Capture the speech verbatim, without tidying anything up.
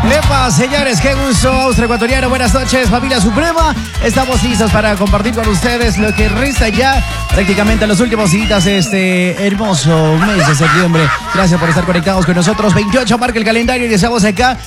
Epa, señores, qué gusto, Austria Ecuatoriana. Buenas noches, familia suprema. Estamos listos para compartir con ustedes lo que resta ya prácticamente a los últimos días de este hermoso mes de septiembre. Gracias por estar conectados con nosotros. veintiocho marca el calendario y estamos acá